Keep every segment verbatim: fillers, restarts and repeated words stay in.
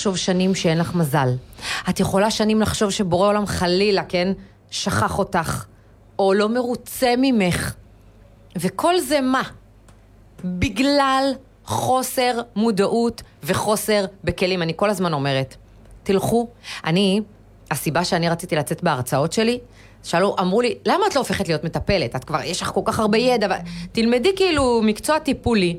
לחשוב שנים שאין לך מזל. את יכולה שנים לחשוב שבורא עולם חלילה, כן, שכח אותך, או לא מרוצה ממך. וכל זה מה? בגלל חוסר מודעות וחוסר בכלים. אני כל הזמן אומרת, תלכו. אני, הסיבה שאני רציתי לצאת בהרצאות שלי, שאלו, אמרו לי, למה את לא הופכת להיות מטפלת? את כבר, יש לך כל כך הרבה ידע, תלמדי כאילו מקצוע טיפולי.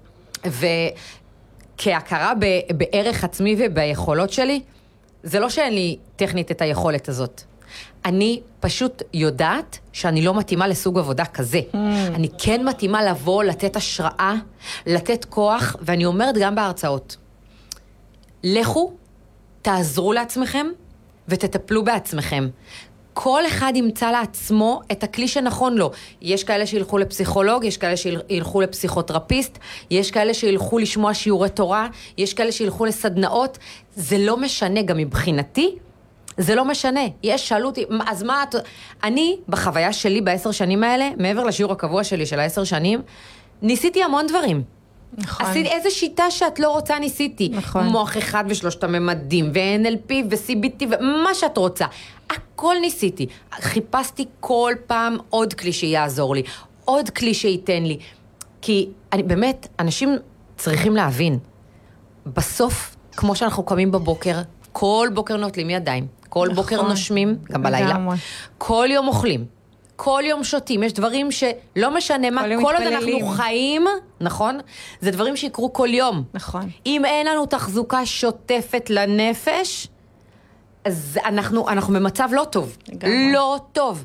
וכהכרה בערך עצמי וביכולות שלי, זה לא שאין לי טכנית את היכולת הזאת. אני פשוט יודעת שאני לא מתאימה לסוג עבודה כזה. Mm. אני כן מתאימה לבוא, לתת השראה, לתת כוח, ואני אומרת גם בהרצאות, לכו, תעזרו לעצמכם, ותטפלו בעצמכם. כל אחד ימצא לעצמו את הכלי שנכון לו. יש כאלה שילכו לפסיכולוג, יש כאלה שילכו לפסיכותרפיסט, יש כאלה שילכו לשמוע שיעורי תורה, יש כאלה שילכו לסדנאות. זה לא משנה, גם מבחינתי, זה לא משנה. יש, שאלו אותי, אז מה את... אני, בחוויה שלי בעשר שנים האלה, מעבר לשיעור הקבוע שלי של העשר שנים, ניסיתי המון דברים. נכון. עשיתי איזה שיטה שאת לא רוצה ניסיתי. נכון. מוח אחד ושלושת הממדים, ו-אן אל פי ו-סי בי טי, ומה שאת רוצה. הכל ניסיתי. חיפשתי כל פעם עוד כלי שיעזור לי, עוד כלי שייתן לי. כי אני, באמת, אנשים צריכים להבין. בסוף, כמו שאנחנו קמים בבוקר, כל בוקר נוטלים ידיים, כל נכון. בוקר נושמים, גם בלילה. גם. כל יום אוכלים. כל יום שותים, יש דברים שלא משנה מה, כל, כל עוד אנחנו חיים, נכון? זה דברים שיקרו כל יום. נכון. אם אין לנו תחזוקה שוטפת לנפש, אז אנחנו, אנחנו במצב לא טוב. לגמרי. לא טוב.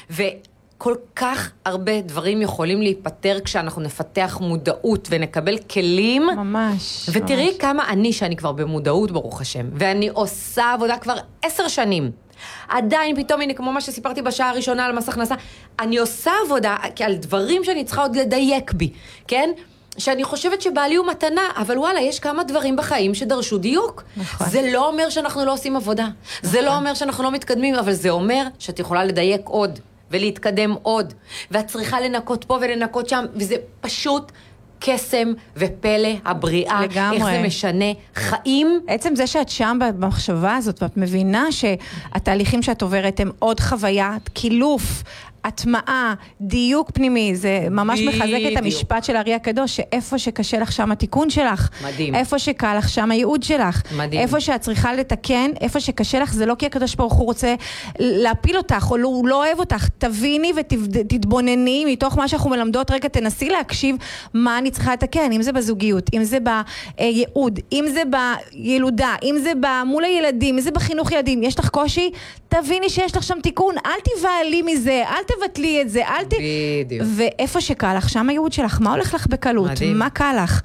וכל כך הרבה דברים יכולים להיפטר כשאנחנו נפתח מודעות ונקבל כלים. ממש. ותראי ממש. כמה אני, שאני כבר במודעות ברוך השם, ואני עושה עבודה כבר עשר שנים. עדיין פתאום, הנה, כמו מה שסיפרתי בשעה הראשונה על מס הכנסה, אני עושה עבודה על דברים שאני צריכה עוד לדייק בי, כן? שאני חושבת שבעלי הוא מתנה, אבל וואלה, יש כמה דברים בחיים שדרשו דיוק. נכון. זה לא אומר שאנחנו לא עושים עבודה. נכון. זה לא אומר שאנחנו לא מתקדמים, אבל זה אומר שאת יכולה לדייק עוד, ולהתקדם עוד. ואת צריכה לנקות פה ולנקות שם, וזה פשוט קסם ופלא הבריאה, לגמרי. איך זה משנה חיים. עצם זה שאת שם במחשבה הזאת, ואת מבינה שהתהליכים שאת עוברת הם עוד חוויה, קילוף, הטמעה, דיוק פנימי, זה ממש ב- מחזק דיוק. את המשפט של הארי הקדוש, שאיפה שקשה לך שם התיקון שלך, מדהים. איפה שקל לך שם הייעוד שלך, מדהים. איפה שאת צריכה לתקן, איפה שקשה לך, זה לא כי הקדוש ברוך הוא רוצה להפיל אותך, או הוא לא אוהב אותך, תביני ותתבונני מתוך מה שאנחנו מלמדות, רגע תנסי להקשיב מה אני צריכה לתקן, אם זה בזוגיות, אם זה בייעוד, אם זה בילודה, אם זה מול הילדים, אם זה בחינוך ילדים, יש לך קושי, תביני שיש לך שם תיקון, אל תבעלי מזה, אל תבטלי את זה, אל ת... בדיוק. ואיפה שקל לך, שם הייעוד שלך, מה הולך לך בקלות? מדהים. מה קל לך?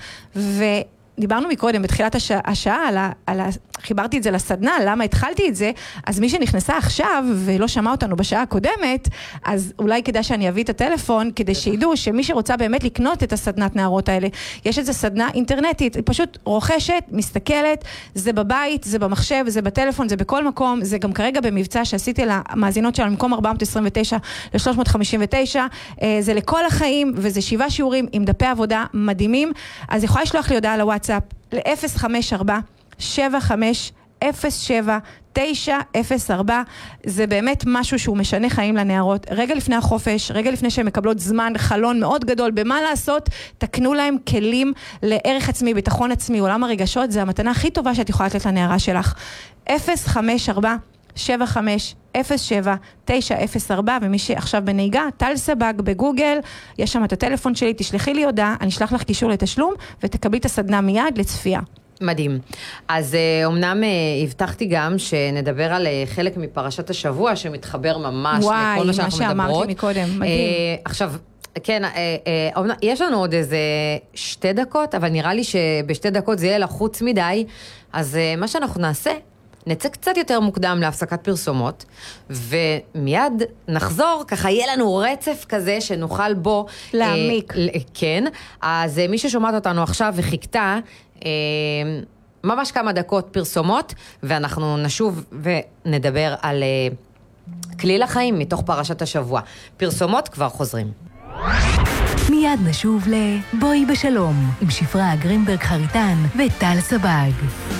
ודיברנו מקודם, בתחילת השעה, השעה על ה... על ה... חיברתי את זה לסדנה, למה התחלתי את זה, אז מי שנכנסה עכשיו, ולא שמע אותנו בשעה הקודמת, אז אולי כדאי שאני אביא את הטלפון, כדי שידעו שמי שרוצה באמת לקנות את הסדנת נערות האלה, יש את זה סדנה אינטרנטית, היא פשוט רוכשת, מסתכלת, זה בבית, זה במחשב, זה בטלפון, זה בכל מקום, זה גם כרגע במבצע שעשיתי למאזינות שלה, במקום ארבע מאות עשרים ותשע ל-שלוש מאות חמישים ותשע, זה לכל החיים, וזה שבעה שיעורים עם דפי עבודה מדהימים, אז יכולה לשלוח לי הודעה לוואטסאפ, ל-אפס חמש ארבע שבע חמש אפס שבע תשע אפס ארבע. זה באמת משהו שהוא משנה חיים לנערות. רגע לפני החופש, רגע לפני שהן מקבלות זמן, חלון מאוד גדול במה לעשות, תקנו להם כלים לערך עצמי, ביטחון עצמי, עולם הרגשות, זה המתנה הכי טובה שאת יכולה לתת לנערה שלך. אפס חמש ארבע שבע חמש אפס שבע תשע אפס ארבע, ומי שעכשיו בנהיגה, טל סבג בגוגל, יש שם את הטלפון שלי, תשלחי לי הודעה, אני אשלח לך קישור לתשלום, ותקבלי את הסדנה מיד לצפייה. מדהים. אז אומנם הבטחתי גם שנדבר על חלק מפרשת השבוע שמתחבר ממש וואי, לכל מה שאנחנו מדברות. וואי, מה שאמרתי מקודם, מדהים. עכשיו, כן, יש לנו עוד איזה שתי דקות, אבל נראה לי שבשתי דקות זה יהיה לחוץ מדי, אז מה שאנחנו נעשה, נצא קצת יותר מוקדם להפסקת פרסומות, ומיד נחזור, ככה יהיה לנו רצף כזה שנוכל בו... להעמיק. אה, כן, אז מי ששומעת אותנו עכשיו וחיכתה, אה, ממש כמה דקות פרסומות, ואנחנו נשוב ונדבר על אה, כלי לחיים מתוך פרשת השבוע. פרסומות כבר חוזרים. מיד נשוב לבואי בשלום, עם שפרה גרינברג חריטן וטל סבג.